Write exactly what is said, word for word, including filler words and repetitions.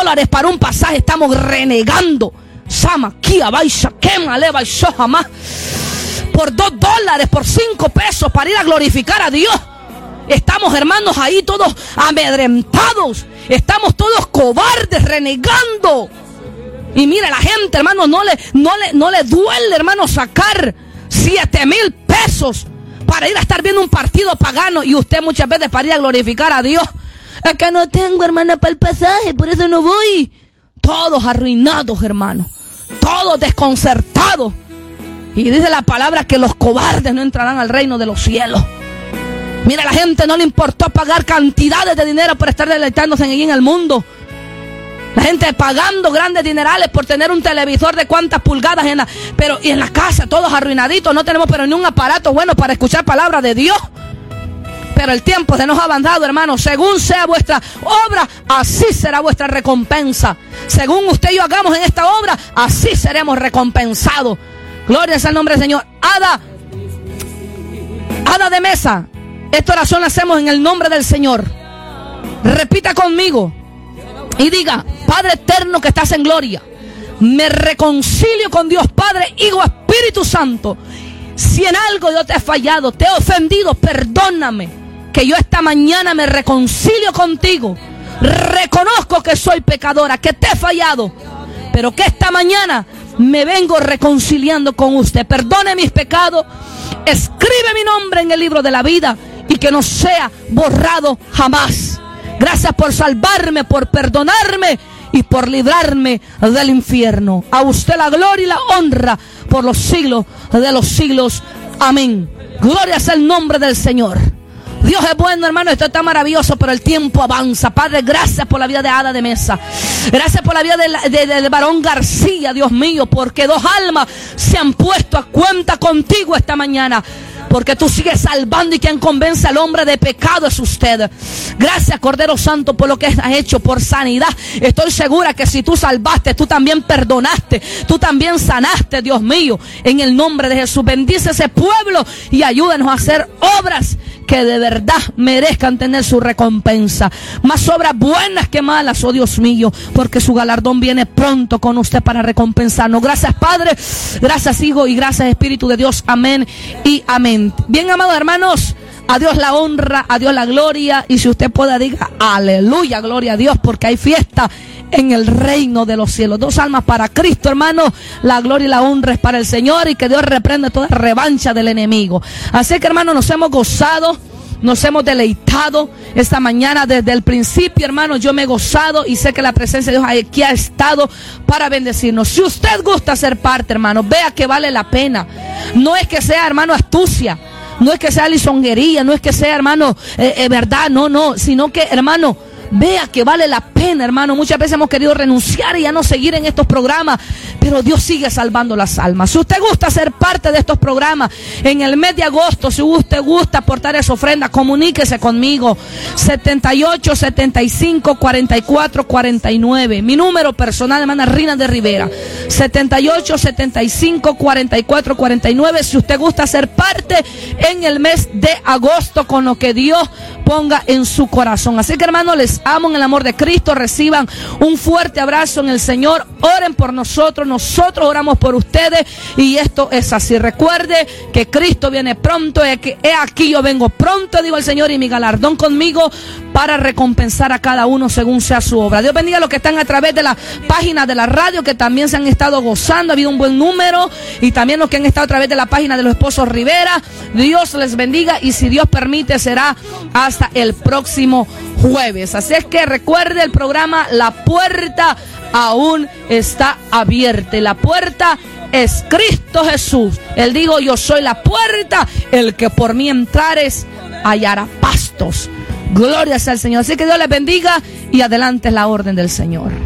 dólares para un pasaje, estamos renegando. Sama, Kia, Baisha, Kema, Leva, y jamás. Por dos dólares, por cinco pesos para ir a glorificar a Dios. Estamos, hermanos, ahí todos amedrentados. Estamos todos cobardes, renegando. Y mire, la gente, hermano, no le, no le, no le duele, hermano, sacar siete mil pesos para ir a estar viendo un partido pagano. Y usted muchas veces para ir a glorificar a Dios. Es que no tengo, hermana, para el pasaje, por eso no voy. Todos arruinados, hermano. Todos desconcertados. Y dice la palabra que los cobardes no entrarán al reino de los cielos. Mira, a la gente no le importó pagar cantidades de dinero por estar deleitándose allí en el mundo. La gente pagando grandes dinerales por tener un televisor de cuántas pulgadas en la, pero y en la casa, todos arruinaditos. No tenemos pero ni un aparato bueno para escuchar palabra de Dios. Pero el tiempo se nos ha avanzado, hermano. Según sea vuestra obra, así será vuestra recompensa. Según usted y yo hagamos en esta obra, así seremos recompensados. Gloria sea el nombre del Señor. Hada, hada de mesa. Esta oración la hacemos en el nombre del Señor. Repita conmigo y diga: Padre eterno que estás en gloria, me reconcilio con Dios Padre, Hijo, Espíritu Santo. Si en algo yo te he fallado, te he ofendido, perdóname. Que yo esta mañana me reconcilio contigo. Reconozco que soy pecadora, que te he fallado, pero que esta mañana me vengo reconciliando con usted. Perdone mis pecados, escribe mi nombre en el libro de la vida y que no sea borrado jamás. Gracias por salvarme, por perdonarme y por librarme del infierno. A usted la gloria y la honra por los siglos de los siglos. Amén. Gloria sea el nombre del Señor. Dios es bueno, hermano, esto está maravilloso, pero el tiempo avanza. Padre, gracias por la vida de Hada de Mesa. Gracias por la vida del de, de, de varón García, Dios mío, porque dos almas se han puesto a cuenta contigo esta mañana. Porque tú sigues salvando y quien convence al hombre de pecado es usted. Gracias, Cordero Santo, por lo que has hecho, por sanidad. Estoy segura que si tú salvaste, tú también perdonaste, tú también sanaste, Dios mío. En el nombre de Jesús, bendice ese pueblo y ayúdanos a hacer obras que de verdad merezcan tener su recompensa. Más obras buenas que malas, oh Dios mío, porque su galardón viene pronto con usted para recompensarnos. Gracias, Padre, gracias, Hijo, y gracias, Espíritu de Dios. Amén y amén. Bien, amados hermanos, a Dios la honra, a Dios la gloria, y si usted puede, diga aleluya, gloria a Dios, porque hay fiesta en el reino de los cielos. Dos almas para Cristo, hermano. La gloria y la honra es para el Señor, y que Dios reprenda toda revancha del enemigo. Así que, hermano, nos hemos gozado, nos hemos deleitado esta mañana desde el principio, hermano. Yo me he gozado y sé que la presencia de Dios aquí ha estado para bendecirnos. Si usted gusta ser parte, hermano, vea que vale la pena. No es que sea, hermano, astucia, no es que sea lisonjería, no es que sea, hermano, eh, eh, verdad, no, no, sino que, hermano, vea que vale la pena, hermano. Muchas veces hemos querido renunciar y ya no seguir en estos programas, pero Dios sigue salvando las almas. Si usted gusta ser parte de estos programas en el mes de agosto, si usted gusta aportar esa ofrenda, comuníquese conmigo. setenta y ocho, setenta y cinco, cuarenta y cuatro, cuarenta y nueve. Mi número personal, hermana Rina de Rivera. setenta y ocho, setenta y cinco, cuarenta y cuatro, cuarenta y nueve. Si usted gusta ser parte en el mes de agosto con lo que Dios ponga en su corazón. Así que, hermano, les amo en el amor de Cristo. Reciban un fuerte abrazo en el Señor. Oren por nosotros, nosotros oramos por ustedes, y esto es así. Recuerde que Cristo viene pronto. He aquí yo vengo pronto, digo el Señor, y mi galardón conmigo para recompensar a cada uno según sea su obra. Dios bendiga a los que están a través de la página de la radio, que también se han estado gozando, ha habido un buen número, y también los que han estado a través de la página de los esposos Rivera. Dios les bendiga, y si Dios permite será hasta el próximo jueves. Así es que recuerde el programa La Puerta aún está abierta. La puerta es Cristo Jesús. Él dijo: yo soy la puerta, el que por mí entrares hallará pastos. Gloria sea al Señor. Así que Dios les bendiga, y adelante es la orden del Señor.